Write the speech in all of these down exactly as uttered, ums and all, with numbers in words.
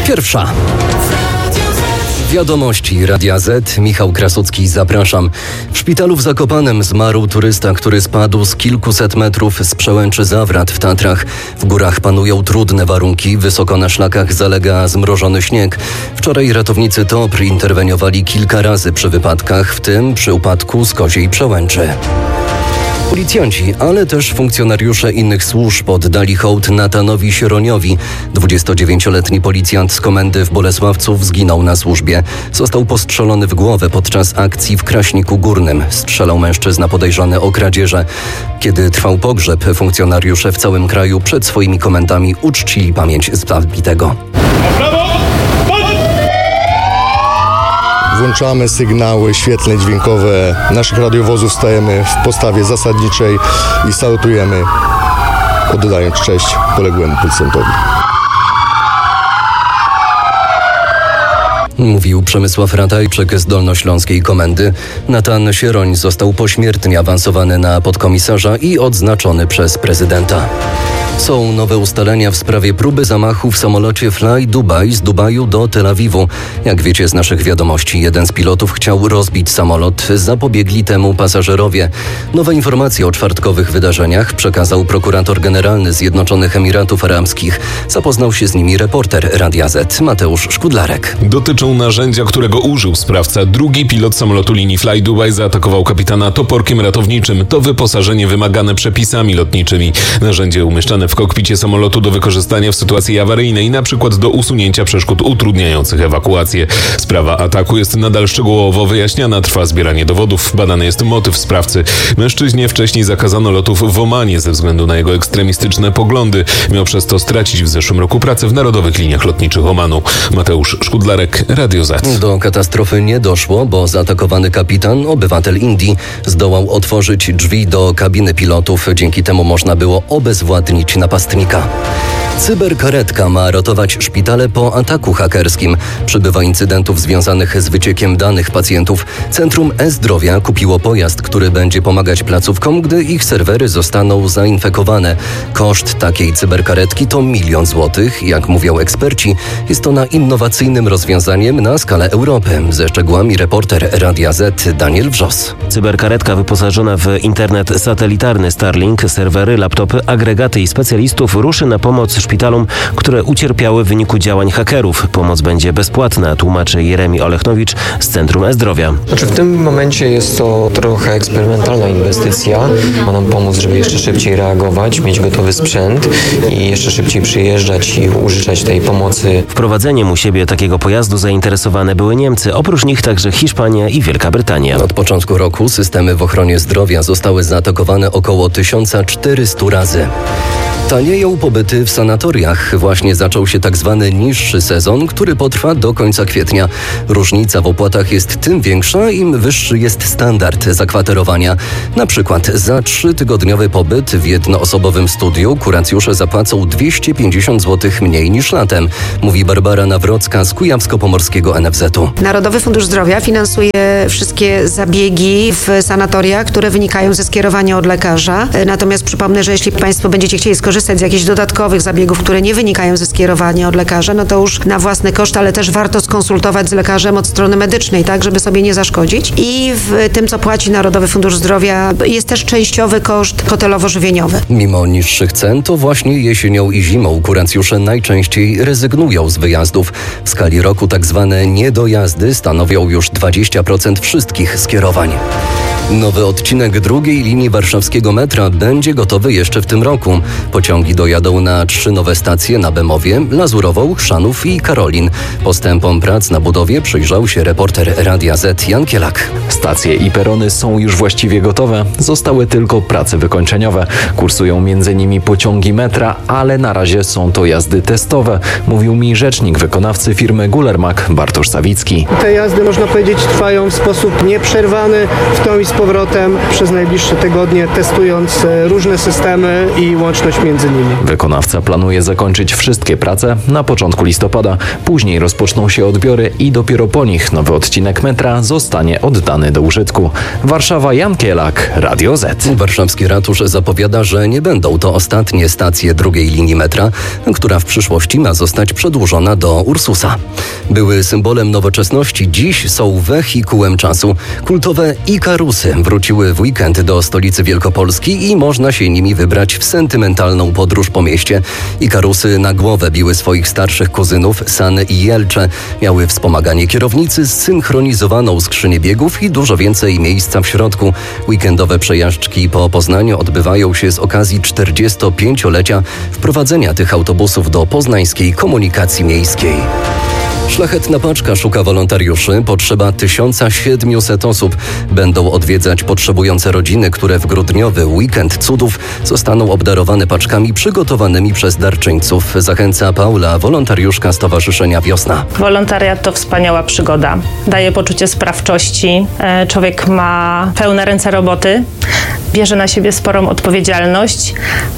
Pierwsza. Wiadomości Radia Z. Michał Krasucki, zapraszam. W szpitalu w Zakopanem zmarł turysta, który spadł z kilkuset metrów z przełęczy Zawrat w Tatrach. W górach panują trudne warunki, wysoko na szlakach zalega zmrożony śnieg. Wczoraj ratownicy T O P R interweniowali kilka razy przy wypadkach, w tym przy upadku z Koziej Przełęczy. Policjanci, ale też funkcjonariusze innych służb oddali hołd Natanowi Sieroniowi. dwudziestodziewięcioletni policjant z komendy w Bolesławcu zginął na służbie. Został postrzelony w głowę podczas akcji w Kraśniku Górnym. Strzelał mężczyzna podejrzany o kradzieże. Kiedy trwał pogrzeb, funkcjonariusze w całym kraju przed swoimi komendami uczcili pamięć zabitego. Włączamy sygnały świetlne, dźwiękowe naszych radiowozów, stajemy w postawie zasadniczej i salutujemy, oddając cześć poległemu policjantowi. Mówił Przemysław Ratajczyk z Dolnośląskiej Komendy. Natan Sieroń został pośmiertnie awansowany na podkomisarza i odznaczony przez prezydenta. Są nowe ustalenia w sprawie próby zamachu w samolocie Fly Dubai z Dubaju do Tel Awiwu. Jak wiecie z naszych wiadomości, jeden z pilotów chciał rozbić samolot. Zapobiegli temu pasażerowie. Nowe informacje o czwartkowych wydarzeniach przekazał prokurator generalny Zjednoczonych Emiratów Arabskich. Zapoznał się z nimi reporter Radia Z Mateusz Szkudlarek. Dotyczą narzędzia, którego użył sprawca. Drugi pilot samolotu linii Fly Dubai zaatakował kapitana toporkiem ratowniczym. To wyposażenie wymagane przepisami lotniczymi. Narzędzie umieszczane w kokpicie samolotu do wykorzystania w sytuacji awaryjnej, na przykład do usunięcia przeszkód utrudniających ewakuację. Sprawa ataku jest nadal szczegółowo wyjaśniana, trwa zbieranie dowodów, badany jest motyw sprawcy. Mężczyźnie wcześniej zakazano lotów w Omanie ze względu na jego ekstremistyczne poglądy. Miał przez to stracić w zeszłym roku pracę w Narodowych Liniach Lotniczych Omanu. Mateusz Szkudlarek, Radio Z. Do katastrofy nie doszło, bo zaatakowany kapitan, obywatel Indii, zdołał otworzyć drzwi do kabiny pilotów. Dzięki temu można było obezwładnić napastnika. Cyberkaretka ma ratować szpitale po ataku hakerskim. Przybywa incydentów związanych z wyciekiem danych pacjentów. Centrum E-Zdrowia kupiło pojazd, który będzie pomagać placówkom, gdy ich serwery zostaną zainfekowane. Koszt takiej cyberkaretki to milion złotych. Jak mówią eksperci, jest ona innowacyjnym rozwiązaniem na skalę Europy. Ze szczegółami reporter Radia Z Daniel Wrzos. Cyberkaretka wyposażona w internet satelitarny Starlink, serwery, laptopy, agregaty i specjalistów ruszy na pomoc szpitalom, które ucierpiały w wyniku działań hakerów. Pomoc będzie bezpłatna, tłumaczy Jeremi Olechnowicz z Centrum E-Zdrowia. Znaczy w tym momencie jest to trochę eksperymentalna inwestycja. Ma nam pomóc, żeby jeszcze szybciej reagować, mieć gotowy sprzęt i jeszcze szybciej przyjeżdżać i użyczać tej pomocy. Wprowadzeniem u siebie takiego pojazdu zainteresowane były Niemcy, oprócz nich także Hiszpania i Wielka Brytania. Od początku roku systemy w ochronie zdrowia zostały zaatakowane około tysiąc czterysta razy. Tanieją pobyty w sanatoriach. Właśnie zaczął się tak zwany niższy sezon, który potrwa do końca kwietnia. Różnica w opłatach jest tym większa, im wyższy jest standard zakwaterowania. Na przykład za trzytygodniowy pobyt w jednoosobowym studiu kuracjusze zapłacą dwieście pięćdziesiąt złotych mniej niż latem, mówi Barbara Nawrocka z Kujawsko-Pomorskiego N F Z-u. Narodowy Fundusz Zdrowia finansuje wszystkie zabiegi w sanatoriach, które wynikają ze skierowania od lekarza. Natomiast przypomnę, że jeśli Państwo będziecie chcieli skorzystać z jakichś dodatkowych zabiegów, które nie wynikają ze skierowania od lekarza, no to już na własny koszt, ale też warto skonsultować z lekarzem od strony medycznej, tak, żeby sobie nie zaszkodzić. I w tym, co płaci Narodowy Fundusz Zdrowia, jest też częściowy koszt hotelowo-żywieniowy. Mimo niższych cen, to właśnie jesienią i zimą kuracjusze najczęściej rezygnują z wyjazdów. W skali roku tak zwane niedojazdy stanowią już dwadzieścia procent wszystkich skierowań. Nowy odcinek drugiej linii warszawskiego metra będzie gotowy jeszcze w tym roku. Pociągi dojadą na trzy nowe stacje na Bemowie, Lazurową, Chrzanów i Karolin. Postępom prac na budowie przyjrzał się reporter Radia Z Jan Kielak. Stacje i perony są już właściwie gotowe. Zostały tylko prace wykończeniowe. Kursują między nimi pociągi metra, ale na razie są to jazdy testowe, mówił mi rzecznik wykonawcy firmy Gulermak Bartosz Sawicki. Te jazdy, można powiedzieć, trwają w sposób nieprzerwany. W tą powrotem przez najbliższe tygodnie, testując różne systemy i łączność między nimi. Wykonawca planuje zakończyć wszystkie prace na początku listopada. Później rozpoczną się odbiory i dopiero po nich nowy odcinek metra zostanie oddany do użytku. Warszawa, Jan Kielak, Radio Z. Warszawski ratusz zapowiada, że nie będą to ostatnie stacje drugiej linii metra, która w przyszłości ma zostać przedłużona do Ursusa. Były symbolem nowoczesności, dziś są wehikułem czasu. Kultowe Ikarusy wróciły w weekend do stolicy Wielkopolski i można się nimi wybrać w sentymentalną podróż po mieście. Ikarusy na głowę biły swoich starszych kuzynów, Sany i Jelcze. Miały wspomaganie kierownicy, zsynchronizowaną skrzynię biegów i dużo więcej miejsca w środku. Weekendowe przejażdżki po Poznaniu odbywają się z okazji czterdziestopięciolecia wprowadzenia tych autobusów do poznańskiej komunikacji miejskiej. Szlachetna Paczka szuka wolontariuszy. Potrzeba tysiąc siedemset osób. Będą odwiedzać potrzebujące rodziny, które w grudniowy weekend cudów zostaną obdarowane paczkami przygotowanymi przez darczyńców. Zachęca Paula, wolontariuszka Stowarzyszenia Wiosna. Wolontariat to wspaniała przygoda. Daje poczucie sprawczości. Człowiek ma pełne ręce roboty. Bierze na siebie sporą odpowiedzialność,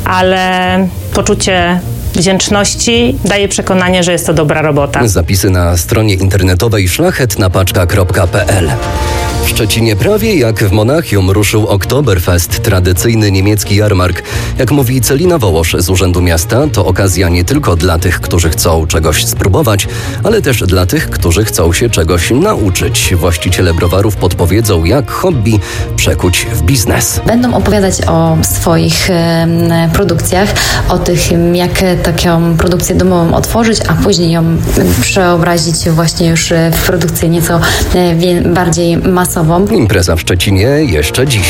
ale poczucie wdzięczności daje przekonanie, że jest to dobra robota. Zapisy na stronie internetowej szlachetnapaczka kropka pe el. W Szczecinie prawie jak w Monachium ruszył Oktoberfest, tradycyjny niemiecki jarmark. Jak mówi Celina Wołosz z Urzędu Miasta, to okazja nie tylko dla tych, którzy chcą czegoś spróbować, ale też dla tych, którzy chcą się czegoś nauczyć. Właściciele browarów podpowiedzą, jak hobby przekuć w biznes. Będą opowiadać o swoich e, produkcjach, o tym, jak taką produkcję domową otworzyć, a później ją przeobrazić właśnie już w produkcję nieco e, bardziej masową. Impreza w Szczecinie jeszcze dziś.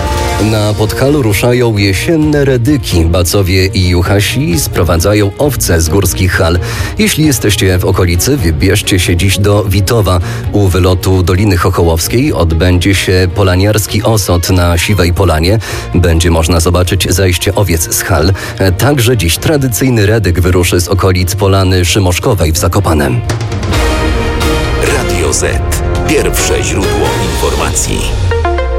Na Podhalu ruszają jesienne redyki. Bacowie i Juchasi sprowadzają owce z górskich hal. Jeśli jesteście w okolicy, wybierzcie się dziś do Witowa. U wylotu Doliny Chochołowskiej odbędzie się polaniarski osot na Siwej Polanie. Będzie można zobaczyć zajście owiec z hal. Także dziś tradycyjny redyk wyruszy z okolic Polany Szymoszkowej w Zakopanem. Radio Z. Pierwsze źródło informacji.